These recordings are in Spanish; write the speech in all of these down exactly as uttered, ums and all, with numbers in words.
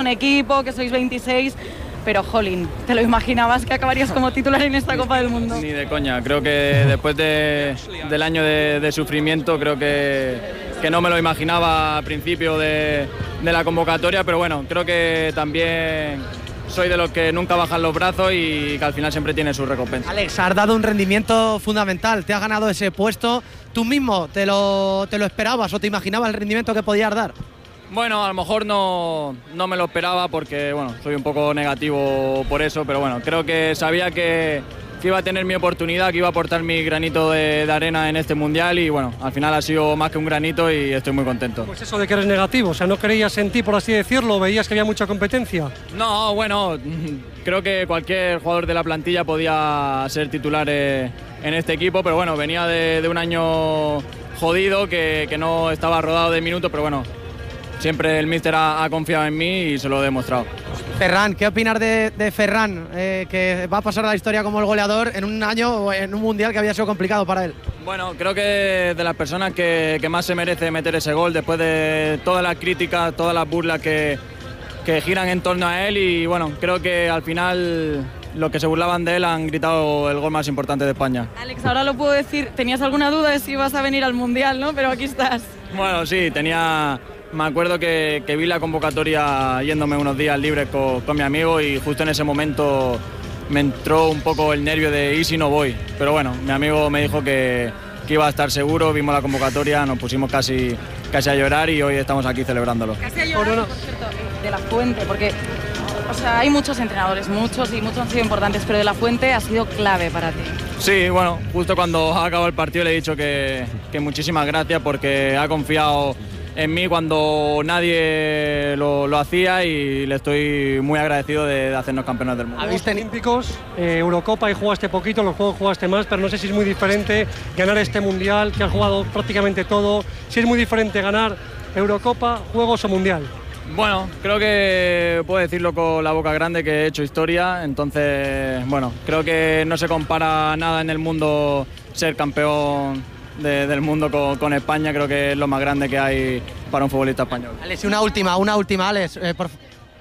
un equipo, que sois veintiséis, pero jolín, ¿te lo imaginabas que acabarías como titular en esta Copa del Mundo? Ni de coña, creo que después de, del año de, de sufrimiento, creo que, que no me lo imaginaba al principio de, de la convocatoria, pero bueno, creo que también soy de los que nunca bajan los brazos y que al final siempre tiene su recompensa. Alex, has dado un rendimiento fundamental, te has ganado ese puesto. ¿Tú mismo te lo, te lo esperabas o te imaginabas el rendimiento que podías dar? Bueno, a lo mejor no, no me lo esperaba porque bueno, soy un poco negativo por eso, pero bueno, creo que sabía que, que iba a tener mi oportunidad, que iba a aportar mi granito de, de arena en este Mundial y bueno, al final ha sido más que un granito y estoy muy contento. Pues eso de que eres negativo, o sea, ¿no creías en ti, por así decirlo? ¿Veías que había mucha competencia? No, bueno, creo que cualquier jugador de la plantilla podía ser titular eh, en este equipo, pero bueno, venía de, de un año jodido que, que no estaba rodado de minutos, pero bueno, siempre el míster ha, ha confiado en mí y se lo he demostrado. Ferran, ¿qué opinas de, de Ferran, eh, que va a pasar a la historia como el goleador en un año o en un mundial que había sido complicado para él? Bueno, creo que de las personas que, que más se merece meter ese gol después de todas las críticas, todas las burlas que, que giran en torno a él y bueno, creo que al final los que se burlaban de él han gritado el gol más importante de España. Alex, ahora lo puedo decir, tenías alguna duda de si ibas a venir al mundial, ¿no? Pero aquí estás. Bueno, sí, tenía... Me acuerdo que, que vi la convocatoria yéndome unos días libres con, con mi amigo y justo en ese momento me entró un poco el nervio de ¿y si no voy? Pero bueno, mi amigo me dijo que, que iba a estar seguro, vimos la convocatoria, nos pusimos casi, casi a llorar y hoy estamos aquí celebrándolo. Casi a llorar, por cierto, de La Fuente, porque o sea, hay muchos entrenadores, muchos y muchos han sido importantes, pero de La Fuente ha sido clave para ti. Sí, bueno, justo cuando ha acabado el partido le he dicho que, que muchísimas gracias porque ha confiado en mí cuando nadie lo, lo hacía y le estoy muy agradecido de, de hacernos campeones del mundo. Juegos Olímpicos, eh, Eurocopa y jugaste poquito, los Juegos jugaste más, pero no sé si es muy diferente ganar este Mundial, que has jugado prácticamente todo, si es muy diferente ganar Eurocopa, Juegos o Mundial. Bueno, creo que puedo decirlo con la boca grande que he hecho historia, entonces, bueno, creo que no se compara nada en el mundo ser campeón De, del mundo con, con España, creo que es lo más grande que hay para un futbolista español. Alex, una última, una última, Alex. Eh, por...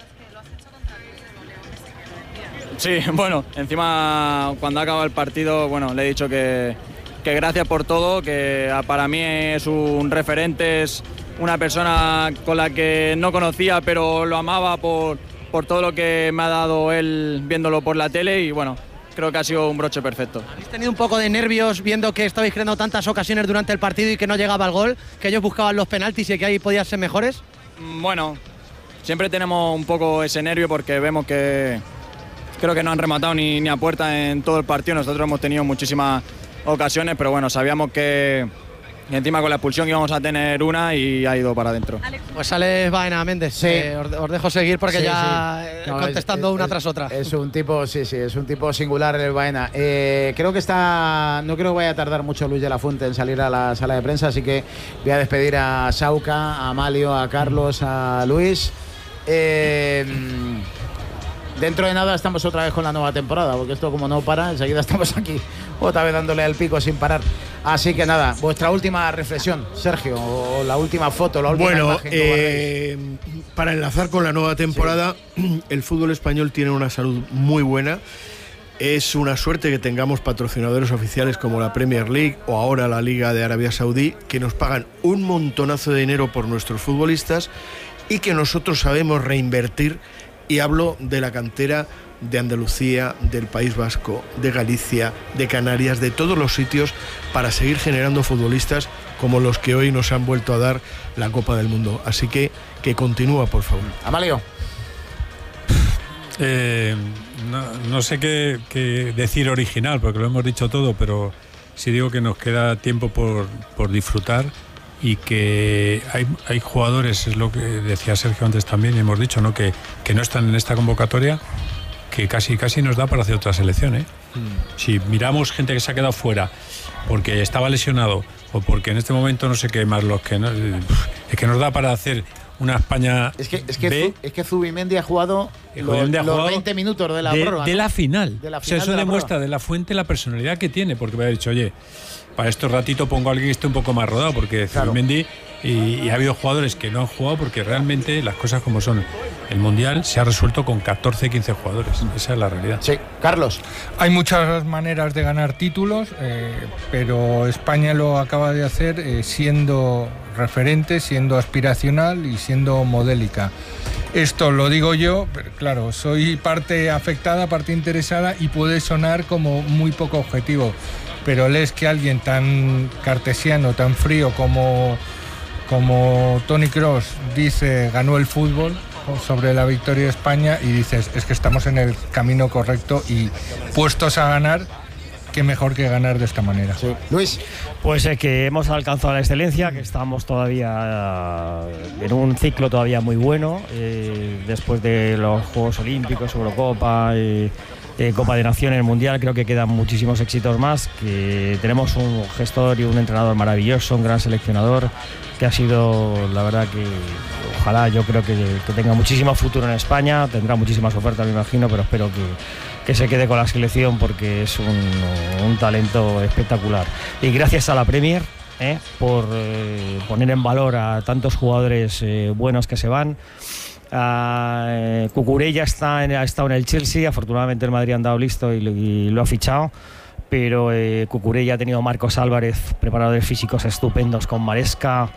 Sí, bueno, encima cuando ha acabado el partido, bueno, le he dicho que, que gracias por todo, que para mí es un referente, es una persona con la que no conocía, pero lo amaba por, por todo lo que me ha dado él viéndolo por la tele y bueno, creo que ha sido un broche perfecto. ¿Habéis tenido un poco de nervios viendo que estabais creando tantas ocasiones durante el partido y que no llegaba el gol, que ellos buscaban los penaltis y que ahí podían ser mejores? Bueno, siempre tenemos un poco ese nervio porque vemos que creo que no han rematado ni, ni a puerta en todo el partido. Nosotros hemos tenido muchísimas ocasiones, pero bueno, sabíamos que y encima con la expulsión íbamos a tener una y ha ido para adentro. Pues Alex Baena Méndez, sí. eh, os, os dejo seguir porque sí, ya sí. No, contestando es, una es, tras otra. Es un tipo, sí, sí, es un tipo singular el Baena. Eh, creo que está, no creo que vaya a tardar mucho Luis de la Fuente en salir a la sala de prensa, así que voy a despedir a Sauca, a Amalio, a Carlos, a Luis. Eh, Dentro de nada estamos otra vez con la nueva temporada, porque esto como no para, enseguida estamos aquí otra vez dándole al pico sin parar. Así que nada, vuestra última reflexión, Sergio, o la última foto, la última bueno, imagen que eh, para enlazar con la nueva temporada, sí. El fútbol español tiene una salud muy buena. Es una suerte que tengamos patrocinadores oficiales como la Premier League o ahora la Liga de Arabia Saudí, que nos pagan un montonazo de dinero por nuestros futbolistas y que nosotros sabemos reinvertir. Y hablo de la cantera de Andalucía, del País Vasco, de Galicia, de Canarias, de todos los sitios para seguir generando futbolistas como los que hoy nos han vuelto a dar la Copa del Mundo. Así que que continúa, por favor. Amalio. Eh, no, no sé qué, qué decir original, porque lo hemos dicho todo, pero sí digo que nos queda tiempo por, por disfrutar. Y que hay, hay jugadores, es lo que decía Sergio antes también, y hemos dicho, ¿no? que, que no están en esta convocatoria, que casi, casi nos da para hacer otra selección, ¿eh? Mm. Si miramos gente que se ha quedado fuera porque estaba lesionado o porque en este momento no sé qué más, los que no, es que nos da para hacer una España es que, es que, B. es que Zubimendi ha jugado los, los veinte minutos de la de, prórroga. De ¿no? la final. De la final o sea, eso de la demuestra prórroga. de la Fuente la personalidad que tiene, porque me ha dicho, oye, para estos ratito pongo a alguien que esté un poco más rodado, porque Claro. Zubimendi y, y ha habido jugadores que no han jugado porque realmente las cosas como son. El Mundial se ha resuelto con catorce, quince jugadores. Esa es la realidad. Sí, Carlos. Hay muchas maneras de ganar títulos, eh, pero España lo acaba de hacer eh, siendo referente, siendo aspiracional y siendo modélica. Esto lo digo yo, pero claro, soy parte afectada, parte interesada y puede sonar como muy poco objetivo, pero lees que alguien tan cartesiano, tan frío como, como Toni Kroos dice ganó el fútbol sobre la victoria de España y dices, es que estamos en el camino correcto y puestos a ganar, qué mejor que ganar de esta manera. Sí. Luis. Pues es que hemos alcanzado la excelencia, que estamos todavía en un ciclo todavía muy bueno, eh, después de los Juegos Olímpicos, Eurocopa, eh, eh, Copa de Naciones, Mundial, creo que quedan muchísimos éxitos más, que tenemos un gestor y un entrenador maravilloso, un gran seleccionador, que ha sido, la verdad que ojalá, yo creo que, que tenga muchísimo futuro en España, tendrá muchísimas ofertas me imagino, pero espero que, que se quede con la selección porque es un, un talento espectacular. Y gracias a la Premier eh, por eh, poner en valor a tantos jugadores eh, buenos que se van. Uh, Cucurella está en, ha estado en el Chelsea, afortunadamente el Madrid ha andado listo y, y lo ha fichado. Pero eh, Cucurella ha tenido Marcos Álvarez, preparadores físicos estupendos con Maresca,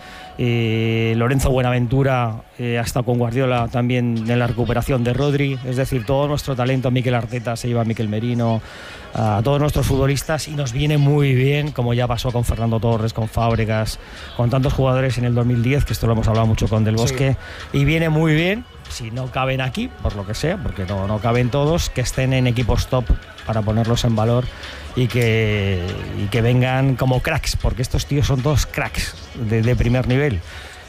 eh, Lorenzo Buenaventura eh, ha estado con Guardiola también en la recuperación de Rodri, es decir, todo nuestro talento, Mikel Arteta se lleva a Mikel Merino, a todos nuestros futbolistas y nos viene muy bien, como ya pasó con Fernando Torres, con Fábregas, con tantos jugadores en el dos mil diez, que esto lo hemos hablado mucho con Del Bosque, sí. Y viene muy bien, si no caben aquí, por lo que sea, porque no, no caben todos, que estén en equipos top para ponerlos en valor y que, y que vengan como cracks, porque estos tíos son todos cracks de, de primer nivel.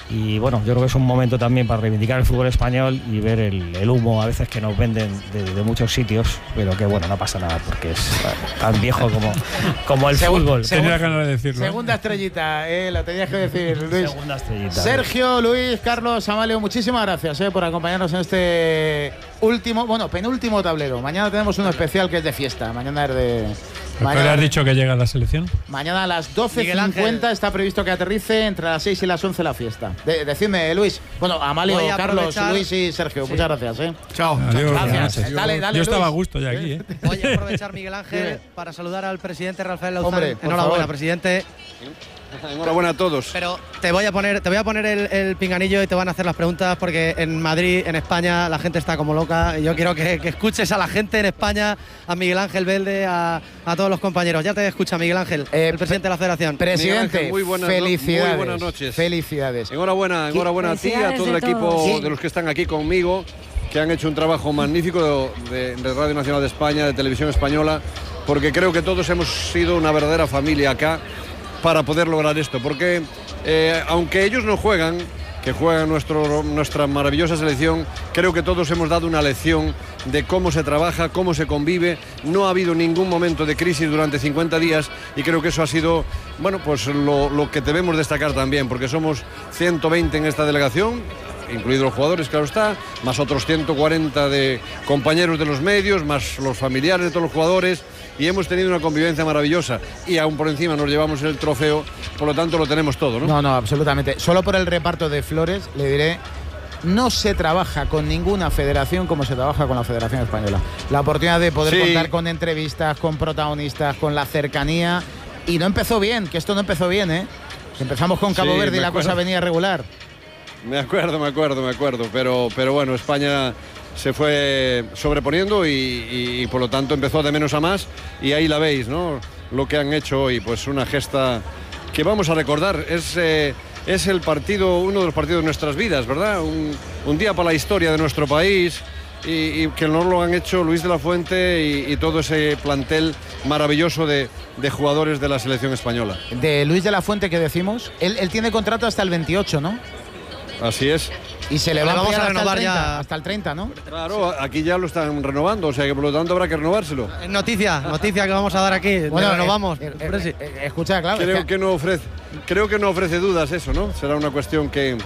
Y bueno, yo creo que es un momento también para reivindicar el fútbol español y ver el, el humo a veces que nos venden de, de muchos sitios, pero que bueno, no pasa nada porque es tan viejo como, como el Segun, Tenía segun, fútbol. Segunda, ganas de decirlo. Segunda estrellita, eh, lo tenías que decir, Luis. Segunda estrellita. Sergio, Luis, Carlos, Amalio, muchísimas gracias eh, por acompañarnos en este último, bueno, penúltimo tablero. Mañana tenemos uno especial que es de fiesta. Mañana es de... ¿Pero le has dicho que llega a la selección? Mañana a las doce cincuenta está previsto que aterrice, entre las seis y las once la fiesta. De, decidme, Luis. Bueno, Amalio, Carlos, Luis y Sergio, sí. Muchas gracias. ¿eh? Chao. Adiós, gracias. gracias. Dale, dale, Yo estaba Luis. a gusto ya aquí. ¿eh? Voy a aprovechar, Miguel Ángel, para saludar al presidente Rafael Lauzán. Hombre, por Enhorabuena, favor. presidente. Enhorabuena a todos. Pero te voy a poner, te voy a poner el, el pinganillo y te van a hacer las preguntas porque en Madrid, en España, la gente está como loca. Y yo quiero que, que escuches a la gente en España, a Miguel Ángel Velde, a, a todos los compañeros. Ya te escucha Miguel Ángel, Eh, el presidente de la Federación. Presidente, Ángel, muy buenas no- felicidades. muy buenas noches. Felicidades. Enhorabuena, enhorabuena a ti, a todo el equipo Sí. de los que están aquí conmigo, que han hecho un trabajo magnífico de, de Radio Nacional de España, de Televisión Española, porque creo que todos hemos sido una verdadera familia acá para poder lograr esto, porque eh, aunque ellos no juegan, que juega nuestro, nuestra maravillosa selección, creo que todos hemos dado una lección de cómo se trabaja, cómo se convive. No ha habido ningún momento de crisis durante cincuenta días y creo que eso ha sido, bueno, pues lo, lo que debemos destacar también, porque somos ciento veinte en esta delegación, incluidos los jugadores, claro está, más otros ciento cuarenta de compañeros de los medios, más los familiares de todos los jugadores, y hemos tenido una convivencia maravillosa y aún por encima nos llevamos el trofeo, por lo tanto lo tenemos todo, ¿no? No, no, absolutamente. Solo por el reparto de flores le diré, no se trabaja con ninguna federación como se trabaja con la Federación Española. La oportunidad de poder Sí. contar con entrevistas, con protagonistas, con la cercanía. Y no empezó bien, que esto no empezó bien, ¿eh? Empezamos con Cabo Sí, Verde y me la cosa acuerdo. venía regular. Me acuerdo, me acuerdo, me acuerdo, pero, pero bueno, España se fue sobreponiendo y, y, y por lo tanto empezó de menos a más y ahí la veis, ¿no? Lo que han hecho hoy, pues una gesta que vamos a recordar, es, eh, es el partido, uno de los partidos de nuestras vidas, ¿verdad? Un, un día para la historia de nuestro país y, y que no lo han hecho Luis de la Fuente y, y todo ese plantel maravilloso de, de jugadores de la selección española. De Luis de la Fuente, que decimos, él, él tiene contrato hasta el veintiocho, ¿no? Así es. Y se le Pero va a vamos ampliar a hasta el renovar treinta, ya. hasta el treinta, ¿no? Claro, aquí ya lo están renovando, o sea que por lo tanto habrá que renovárselo. Es noticia, noticia que vamos a dar aquí. Bueno, nos vamos. eh, eh, eh, eh, escucha, claro. Creo es que- que no ofrece, creo que no ofrece dudas eso, ¿no? Será una cuestión que,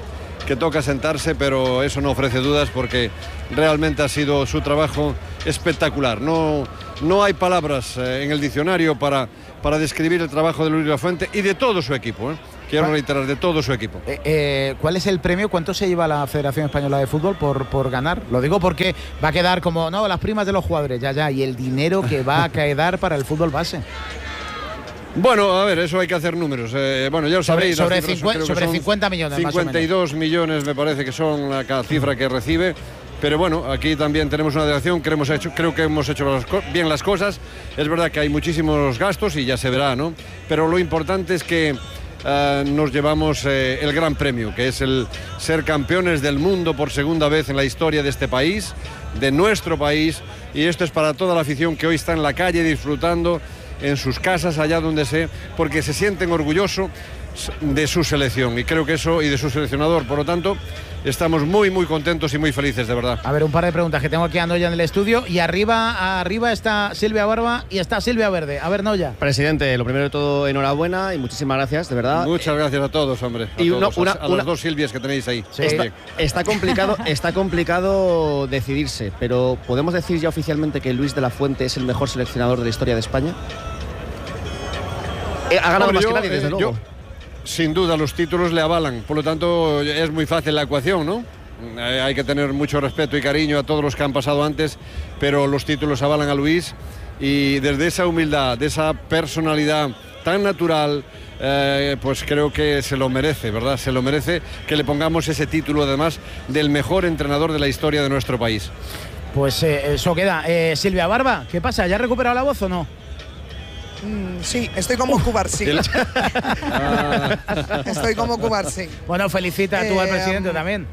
que toca sentarse, pero eso no ofrece dudas porque realmente ha sido su trabajo espectacular. No, no hay palabras eh, en el diccionario para, para describir el trabajo de Luis de la Fuente y de todo su equipo, ¿eh? Quiero reiterar, de todo su equipo. Eh, eh, ¿Cuál es el premio? ¿Cuánto se lleva la Federación Española de Fútbol por, por ganar? Lo digo porque va a quedar como, no, las primas de los jugadores, ya, ya, y el dinero que va a quedar para el fútbol base. Bueno, a ver, eso hay que hacer números. Eh, bueno, ya lo sabréis. Sobre, cifras, sobre, sobre cincuenta millones, cincuenta y dos millones me parece que son la cada cifra que recibe. Pero bueno, aquí también tenemos una delegación, creo, hemos hecho, creo que hemos hecho las bien las cosas. Es verdad que hay muchísimos gastos y ya se verá, ¿no? Pero lo importante es que Uh, nos llevamos eh, el gran premio, que es el ser campeones del mundo por segunda vez en la historia de este país, de nuestro país, y esto es para toda la afición que hoy está en la calle disfrutando en sus casas, allá donde sea, porque se sienten orgullosos de su selección, y creo que eso, y de su seleccionador, por lo tanto estamos muy muy contentos y muy felices, de verdad. A ver, un par de preguntas que tengo aquí a Noya en el estudio, y arriba arriba está Silvia Barba y está Silvia Verde. A ver, Noya. Presidente, lo primero de todo, enhorabuena y muchísimas gracias, de verdad. Muchas gracias a todos, hombre, a, y todos, una, a, a una, las dos Silvias que tenéis ahí. Sí. Está, está complicado está complicado decidirse, pero ¿podemos decir ya oficialmente que Luis de la Fuente es el mejor seleccionador de la historia de España? Eh, ha ganado bueno, más yo, que nadie, desde eh, luego. Yo, sin duda, los títulos le avalan, por lo tanto es muy fácil la ecuación, ¿no? Eh, hay que tener mucho respeto y cariño a todos los que han pasado antes, pero los títulos avalan a Luis, y desde esa humildad, de esa personalidad tan natural, eh, pues creo que se lo merece, ¿verdad? Se lo merece que le pongamos ese título, además, del mejor entrenador de la historia de nuestro país. Pues eh, eso queda. Eh, Silvia Barba, ¿qué pasa? ¿Ya ha recuperado la voz o no? Mm, sí, estoy como Cubarsí. Estoy como Cubarsí. Bueno, felicita tú eh, al presidente también.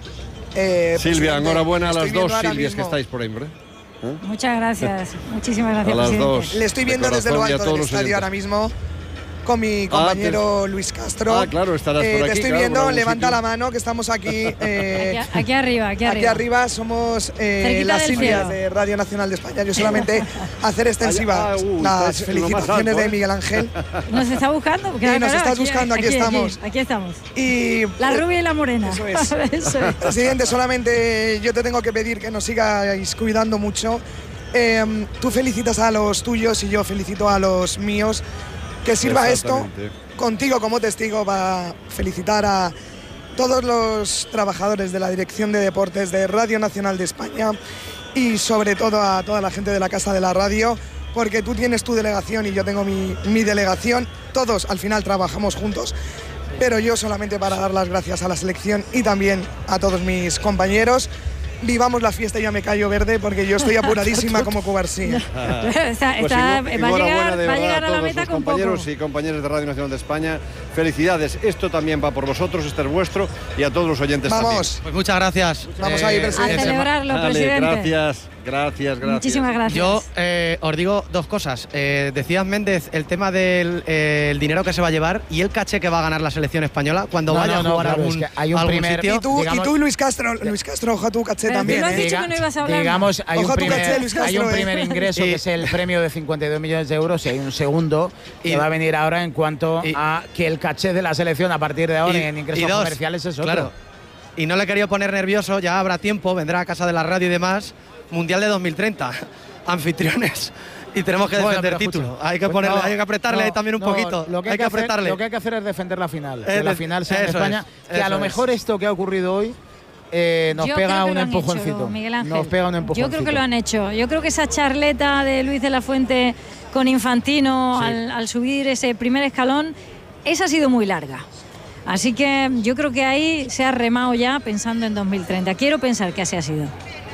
Eh, Silvia, enhorabuena a las dos Silvias mismo. que estáis por ahí, hombre. ¿Eh? Muchas gracias, muchísimas gracias, a las presidente. dos, Le estoy viendo de desde lo alto del estadio oyentes. ahora mismo con mi compañero ah, te... Luis Castro. Ah, claro, estarás eh, por aquí. Te estoy claro, viendo, levanta sitio. la mano que estamos aquí. Eh, aquí, aquí arriba, aquí arriba. Aquí arriba somos eh, las Silvias de Radio Nacional de España. Yo solamente hacer extensiva ah, uh, las felicitaciones alto, ¿eh? de Miguel Ángel. Nos está buscando. Claro, y nos estás aquí, buscando, aquí, aquí estamos. Aquí, aquí estamos. Y, la rubia y la morena. Eso es. Eso es. Presidente, solamente yo te tengo que pedir que nos sigáis cuidando mucho. Eh, tú felicitas a los tuyos y yo felicito a los míos. Que sirva esto contigo como testigo para felicitar a todos los trabajadores de la Dirección de Deportes de Radio Nacional de España y sobre todo a toda la gente de la Casa de la Radio, porque tú tienes tu delegación y yo tengo mi, mi delegación. Todos al final trabajamos juntos, pero yo solamente para dar las gracias a la selección y también a todos mis compañeros. Vivamos la fiesta y ya me callo verde porque yo estoy apuradísima como Cubarsí. está, pues está, igual, va a llegar, de va a, a llegar a la todos meta los con compañeros poco. y compañeras de Radio Nacional de España. Felicidades, esto también va por vosotros, este es vuestro y a todos los oyentes Vamos. también. Pues muchas gracias. Vamos eh, ahí, presidente. A celebrarlo, Dale, presidente. Gracias, gracias, gracias. Muchísimas gracias. Yo eh, os digo dos cosas. Eh, decías, Méndez, el tema del eh, el dinero que se va a llevar y el caché que va a ganar la selección española cuando no, vaya no, a jugar no, claro, algún, es que hay un algún primer, sitio. Y tú, digamos, y tú Luis Castro, Luis Castro, ojo tu caché Pero también. tú lo has ¿eh? dicho que no ibas a hablar. Digamos, hay Ojo un, tu primer, caché, Luis Castro, hay un ¿eh? primer ingreso que es el premio de cincuenta y dos millones de euros y hay un segundo que y, va a venir ahora en cuanto y, a que el caché de la selección a partir de ahora y, en ingresos dos, comerciales es otro. Claro. Y no le he querido poner nervioso, ya habrá tiempo, vendrá a Casa de la Radio y demás. Mundial de dos mil treinta, anfitriones. Y tenemos que defender bueno, título. Escucha, hay que ponerle, no, hay que apretarle no, ahí también un no, poquito. Lo que hay, hay que, que apretarle. Hacer, lo que hay que hacer es defender la final. Eh, que la final sea en España. Es, que a lo mejor es. esto que ha ocurrido hoy eh, nos Yo pega un hecho, empujoncito. Miguel Ángel. Nos pega un empujoncito. Yo creo que lo han hecho. Yo creo que esa charleta de Luis de la Fuente con Infantino sí. al, al subir ese primer escalón, esa ha sido muy larga. Así que yo creo que ahí se ha remado ya pensando en dos mil treinta. Quiero pensar que así ha sido.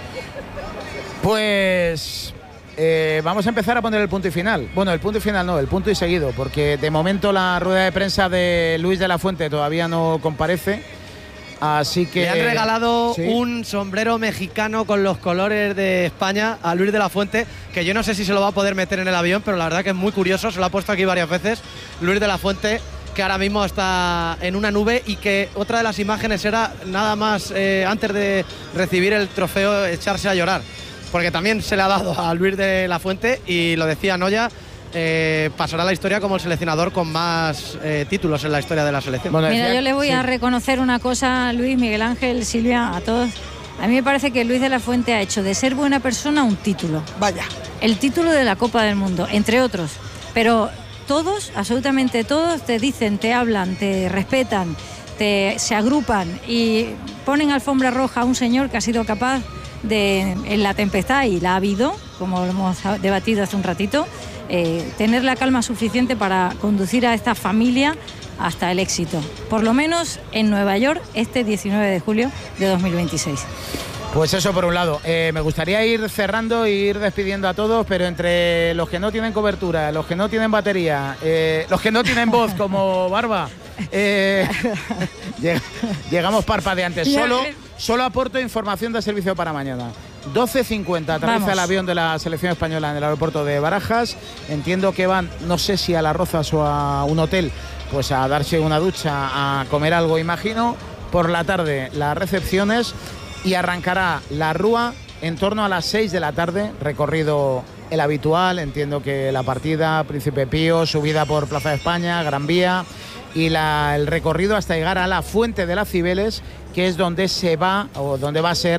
Pues eh, vamos a empezar a poner el punto y final. Bueno, el punto y final no, el punto y seguido, porque de momento la rueda de prensa de Luis de la Fuente todavía no comparece. Así que le han regalado ¿sí? un sombrero mexicano con los colores de España a Luis de la Fuente, que yo no sé si se lo va a poder meter en el avión, pero la verdad que es muy curioso, se lo ha puesto aquí varias veces. Luis de la Fuente, que ahora mismo está en una nube y que otra de las imágenes era nada más eh, antes de recibir el trofeo echarse a llorar, porque también se le ha dado a Luis de la Fuente y lo decía Noya, eh, pasará a la historia como el seleccionador con más eh, títulos en la historia de la selección. Bueno, mira, yo le voy sí. a reconocer una cosa, Luis, Miguel Ángel, Silvia, a todos. A mí me parece que Luis de la Fuente ha hecho de ser buena persona un título. Vaya. El título de la Copa del Mundo, entre otros. Pero todos, absolutamente todos, te dicen, te hablan, te respetan, te, se agrupan y ponen alfombra roja a un señor que ha sido capaz de, en la tempestad, y la ha habido, como lo hemos debatido hace un ratito, eh, tener la calma suficiente para conducir a esta familia hasta el éxito, por lo menos en Nueva York este diecinueve de julio de dos mil veintiséis. Pues eso por un lado. Eh, me gustaría ir cerrando e ir despidiendo a todos, pero entre los que no tienen cobertura, los que no tienen batería, eh, los que no tienen voz como Barba, eh, lleg llegamos parpadeantes. Solo, solo aporto información de servicio para mañana. doce cincuenta aterriza Vamos. el avión de la selección española en el aeropuerto de Barajas. Entiendo que van, no sé si a Las Rozas o a un hotel, pues a darse una ducha, a comer algo, imagino. Por la tarde las recepciones y arrancará la Rúa en torno a las seis de la tarde, recorrido el habitual, entiendo que la partida, Príncipe Pío, subida por Plaza de España, Gran Vía, y la, el recorrido hasta llegar a la Fuente de las Cibeles, que es donde se va, o donde va a ser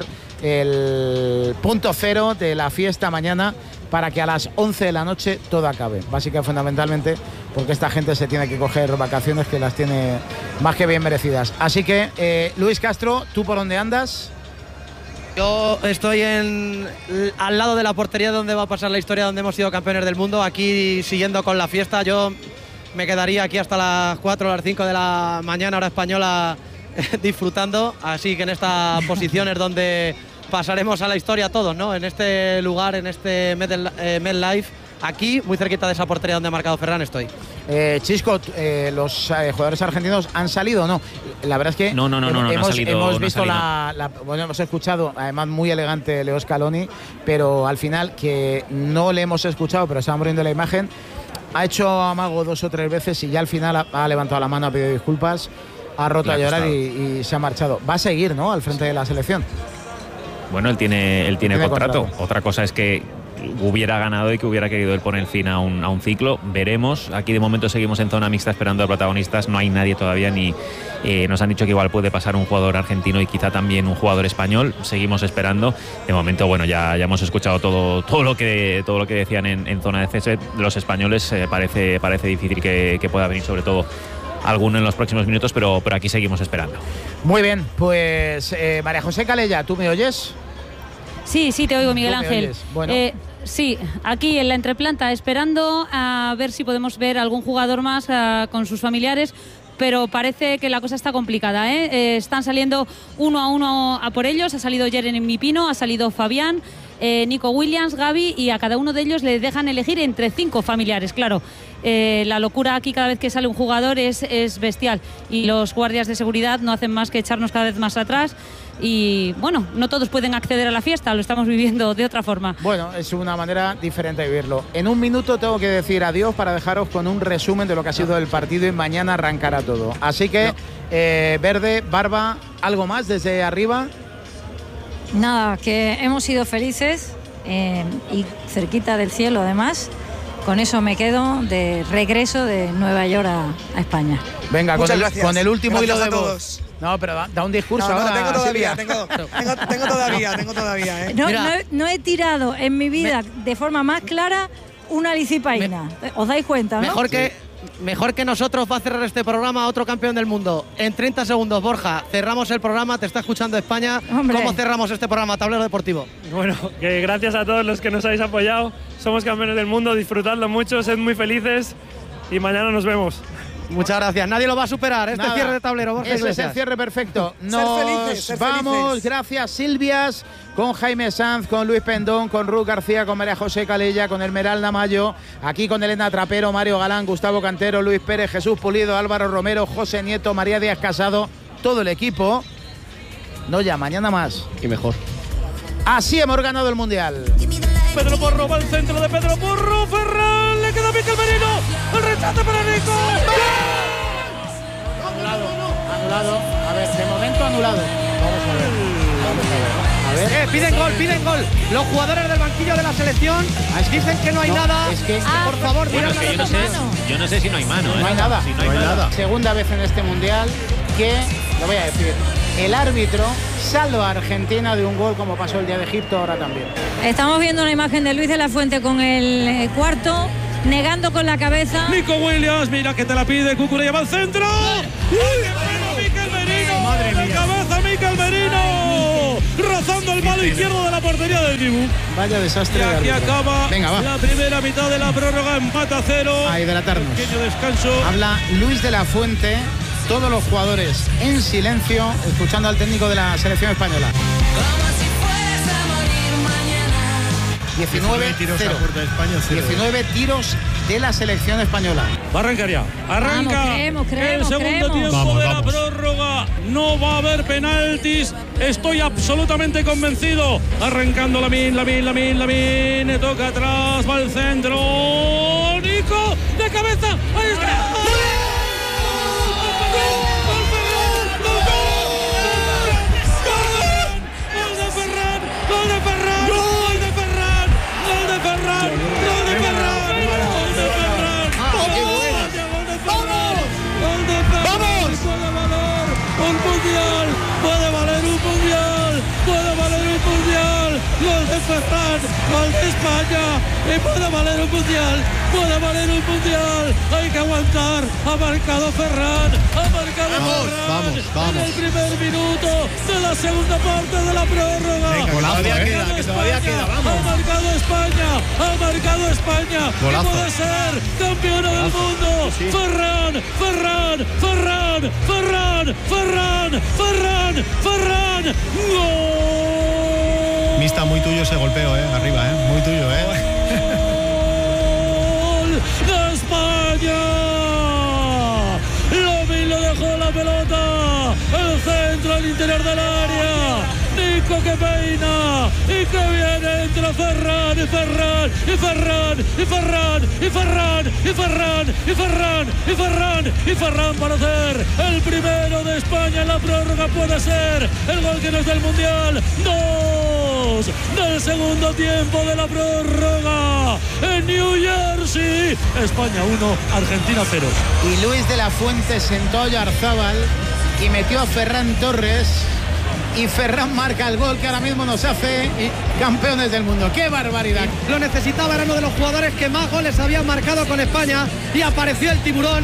el punto cero de la fiesta mañana, para que a las once de la noche todo acabe. Básicamente, fundamentalmente, porque esta gente se tiene que coger vacaciones que las tiene más que bien merecidas. Así que, eh, Luis Castro, ¿tú por dónde andas? Yo estoy en, al lado de la portería donde va a pasar la historia, donde hemos sido campeones del mundo, aquí siguiendo con la fiesta. Yo me quedaría aquí hasta las cuatro o las cinco de la mañana, hora española, disfrutando. Así que en esta posición es donde pasaremos a la historia todos, ¿no? En este lugar, en este MetLife, aquí, muy cerquita de esa portería donde ha marcado Ferran, estoy. Eh, Chisco, eh, los eh, jugadores argentinos han salido o no. La verdad es que no, no, no, no, no, hemos, no ha salido, hemos no visto ha la, la, bueno, hemos escuchado, además muy elegante, Leo Scaloni, pero al final que no le hemos escuchado, pero estamos viendo la imagen, ha hecho amago dos o tres veces y ya al final ha, ha levantado la mano, ha pedido disculpas, ha roto a llorar y, y se ha marchado. Va a seguir, ¿no?, al frente de la selección. Bueno, él tiene, él tiene, tiene contrato. contrato. Otra cosa es que hubiera ganado y que hubiera querido él poner fin a un, a un ciclo. Veremos. Aquí de momento seguimos en zona mixta esperando a protagonistas. No hay nadie todavía, ni eh, nos han dicho que igual puede pasar un jugador argentino y quizá también un jugador español. Seguimos esperando. De momento, bueno, ya, ya hemos escuchado todo, todo lo que todo lo que decían en, en zona de césped. Los españoles eh, parece, parece difícil que, que pueda venir, sobre todo alguno en los próximos minutos, pero, pero aquí seguimos esperando. Muy bien, pues eh, María José Calella, ¿tú me oyes? Sí, sí, te oigo, Miguel Ángel. Bueno. Eh, sí, aquí en la entreplanta, esperando a ver si podemos ver algún jugador más uh, con sus familiares, pero parece que la cosa está complicada, ¿eh? Eh, están saliendo uno a uno a por ellos. Ha salido Jeremy Pino, ha salido Fabián, eh, Nico Williams, Gaby, y a cada uno de ellos le dejan elegir entre cinco familiares, claro. Eh, la locura aquí cada vez que sale un jugador es, es bestial, y los guardias de seguridad no hacen más que echarnos cada vez más atrás. Y bueno, no todos pueden acceder a la fiesta, lo estamos viviendo de otra forma. Bueno, es una manera diferente de vivirlo. En un minuto tengo que decir adiós para dejaros con un resumen de lo que ha sido el partido, y mañana arrancará todo. Así que, no. eh, Verde, Barba, ¿algo más desde arriba? Nada, que hemos sido felices eh, y cerquita del cielo además. Con eso me quedo de regreso de Nueva York a, a España. Venga, con el, con el último gracias hilo de voz. No, pero da, da un discurso no, no, ahora. Tengo todavía, tengo, tengo, tengo todavía, tengo todavía. ¿eh? No, no, he, no he tirado en mi vida me... de forma más clara una licipaína. Me... ¿Os dais cuenta, no? Mejor que, mejor que nosotros va a cerrar este programa otro campeón del mundo. En treinta segundos, Borja, cerramos el programa, te está escuchando España. Hombre. ¿Cómo cerramos este programa, Tablero Deportivo? Bueno, que gracias a todos los que nos habéis apoyado. Somos campeones del mundo, disfrutadlo mucho, sed muy felices y mañana nos vemos. Muchas gracias. Nadie lo va a superar. Este Nada. cierre de tablero, Borja Ese Iglesias. es el cierre perfecto. ser Nos felices, ser vamos. felices. Gracias, Silvias, con Jaime Sanz, con Luis Pendón, con Ruth García, con María José Calella, con Esmeralda Mayo, aquí con Elena Trapero, Mario Galán, Gustavo Cantero, Luis Pérez, Jesús Pulido, Álvaro Romero, José Nieto, María Díaz Casado, todo el equipo. No, ya, mañana más. Y mejor. Así hemos ganado el Mundial. Pedro Porro va al centro de Pedro Porro. Ferran, le queda Mikel Merino. El rechace para Nico. Anulado, anulado. A ver, de momento anulado. Vamos a ver. A ver. Eh, piden gol, piden gol. Los jugadores del banquillo de la selección dicen que no hay No, nada. es que- por favor, Bueno, digan es que yo no sé, yo no sé si no hay mano. ¿eh? No hay nada. Si no hay nada. Segunda vez en este mundial que, lo voy a decir, el árbitro salva a Argentina de un gol como pasó el día de Egipto ahora también. Estamos viendo una imagen de Luis de la Fuente con el eh, cuarto, negando con la cabeza. Nico Williams, mira que te la pide, Cucurella va al centro. ¡Uy, qué bueno, Mikel Merino! ¡Madre mía! ¡De cabeza, Mikel Merino! Rozando el palo izquierdo de la portería del Dibu. Vaya desastre. Y aquí de árbitro. acaba Venga, va. la primera mitad de la prórroga, empate a cero. A hidratarnos. Pequeño descanso. Habla Luis de la Fuente, todos los jugadores en silencio, escuchando al técnico de la selección española. diecinueve tiros cero. a puerta de España, cero. diecinueve tiros de la selección española. Va a arrancar ya. Arranca Vamos, creemos, creemos, el segundo creemos. tiempo Vamos, de vamos. la prórroga. No va a haber penaltis. Estoy absolutamente convencido. Arrancando Lamine, Lamine, Lamine, Lamine. Toca atrás, va al centro. Nico, de cabeza. Ahí está. Puede valer un mundial, puede valer un mundial, gol de Ferran, gol de España, y puede valer un mundial, puede valer un mundial, hay que aguantar, ha marcado Ferran, ha marcado Vamos, Ferran, vamos, vamos. en el primer minuto de la segunda parte de la prórroga. Venga, que todavía Ha queda, marcado que todavía España, queda, vamos. Ha marcado España, ha marcado España, Golazo. y puede ser campeona del mundo, Ferran, Ferran, Ferran, Ferran, Ferran, Ferran, Ferran, gol. Mista, muy tuyo ese golpeo, eh, arriba, eh, muy tuyo, eh. ¡De España! Lamine le dejó la pelota, el centro al interior del área. Nico que peina y que viene entre Ferran y Ferran y Ferran y Ferran y Ferran y Ferran y Ferran y Ferran y Ferran para hacer el primero de España en la prórroga. Puede ser el gol que nos da el mundial. Dos del segundo tiempo de la prórroga en New Jersey. España uno, Argentina cero. Y Luis de la Fuente sentó a Oyarzábal y metió a Ferran Torres. Y Ferran marca el gol que ahora mismo nos hace campeones del mundo. ¡Qué barbaridad! Lo necesitaba, era uno de los jugadores que más goles habían marcado con España y apareció el tiburón.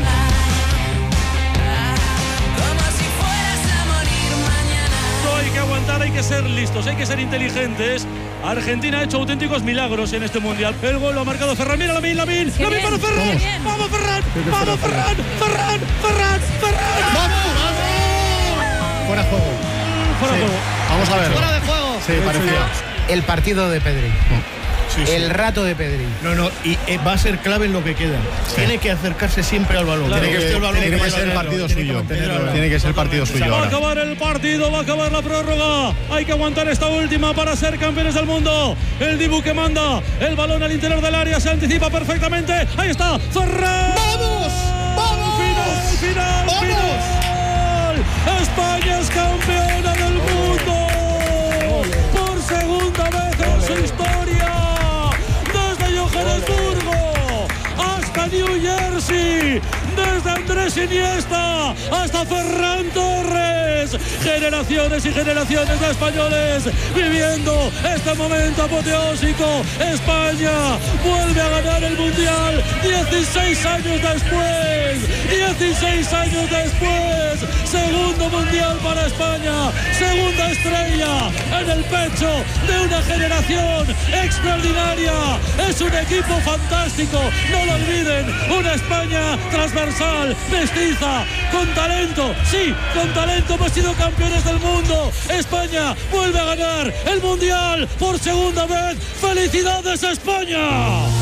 No hay que aguantar, hay que ser listos, hay que ser inteligentes. Argentina ha hecho auténticos milagros en este mundial. El gol lo ha marcado Ferran. Mira Lamine, Lamine, Lamine para Ferran. Vamos Ferran, vamos Ferran, Ferran, Ferran, Ferran. ¡Vamos, vamos! Fuera juego. Fuera Sí. juego. Vamos a ver. Fuera de juego. Sí, parecía. El partido de Pedri. Sí, sí. El rato de Pedri. No, no, y eh, va a ser clave en lo que queda. Tiene que acercarse siempre al balón. Claro, tiene que, tiene el balón que que ser el partido suyo. Tiene que ser el partido suyo Va a ahora. acabar el partido, va a acabar la prórroga. Hay que aguantar esta última para ser campeones del mundo. El Dibu que manda el balón al interior del área, se anticipa perfectamente. Ahí está, Ferran. ¡Vamos! ¡Vamos! Final, final, ¡Vamos! final. España es campeona del mundo por segunda vez en su historia. Desde Johannesburgo hasta New Jersey, desde Andrés Iniesta hasta Ferran Torres, generaciones y generaciones de españoles viviendo este momento apoteósico. España vuelve a ganar el mundial dieciséis años después, dieciséis años después, segundo mundial para España, segunda estrella en el pecho de una generación extraordinaria. Es un equipo fantástico, no lo olviden, una España transversal, mestiza, con talento, sí, con talento hemos sido campeones del mundo. España vuelve a ganar el mundial por segunda vez. ¡Felicidades España!